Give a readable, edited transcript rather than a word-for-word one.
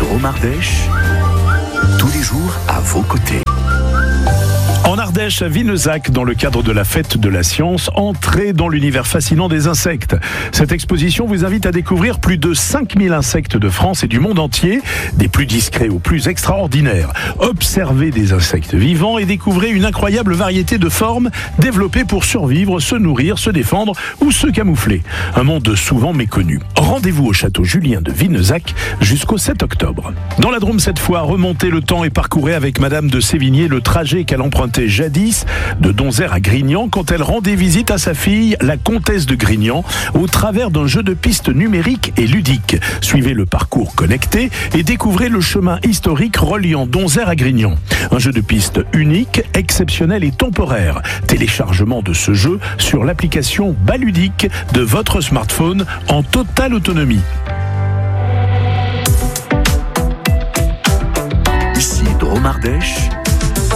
Drôme Ardèche, tous les jours à vos côtés. En Ardèche, à Vinezac, dans le cadre de la fête de la science, entrez dans l'univers fascinant des insectes. Cette exposition vous invite à découvrir plus de 5000 insectes de France et du monde entier, des plus discrets aux plus extraordinaires. Observez des insectes vivants et découvrez une incroyable variété de formes développées pour survivre, se nourrir, se défendre ou se camoufler. Un monde souvent méconnu. Rendez-vous au château Julien de Vinezac jusqu'au 7 octobre. Dans la Drôme cette fois, remontez le temps et parcourez avec Madame de Sévigné le trajet qu'elle empruntait jadis de Donzère à Grignan quand elle rendait visite à sa fille, la comtesse de Grignan, au travers d'un jeu de piste numérique et ludique. Suivez le parcours connecté et découvrez le chemin historique reliant Donzère à Grignan. Un jeu de piste unique, exceptionnel et temporaire. Téléchargement de ce jeu sur l'application Baludique de votre smartphone en totale autonomie. Ici Drôme Ardèche,